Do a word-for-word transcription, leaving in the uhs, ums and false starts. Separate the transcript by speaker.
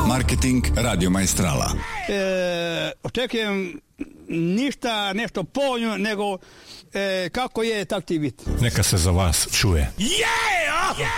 Speaker 1: Marketing Radio Maestrala.
Speaker 2: E, očekujem ništa nešto povoljno, nego e, kako je, tak ti biti.
Speaker 3: Neka se za vas čuje.
Speaker 4: Yeah! Yeah!